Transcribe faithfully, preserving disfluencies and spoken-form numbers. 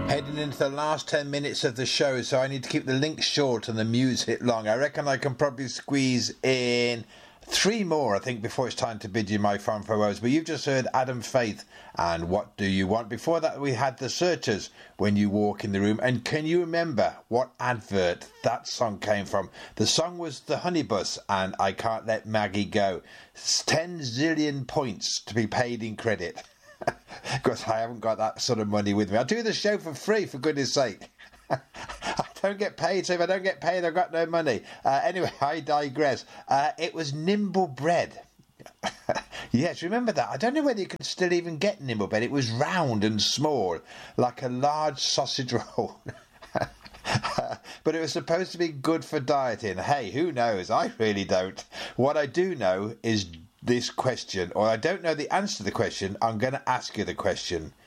Heading into the last ten minutes of the show, so I need to keep the links short and the music long. I reckon I can probably squeeze in three more, I think, before it's time to bid you my fond farewells. But you've just heard Adam Faith and What Do You Want? Before that, we had The Searchers, When You Walk in the Room. And can you remember what advert that song came from? The song was The Honey Bus and I Can't Let Maggie Go. It's ten zillion points to be paid in credit. Because I haven't got that sort of money with me. I do the show for free, for goodness sake. I don't get paid, so if I don't get paid, I've got no money. Uh, anyway, I digress. Uh, it was Nimble Bread. Yes, remember that? I don't know whether you can still even get Nimble Bread. It was round and small, like a large sausage roll. But it was supposed to be good for dieting. Hey, who knows? I really don't. What I do know is this question, or I don't know the answer to the question. I'm going to ask you the question.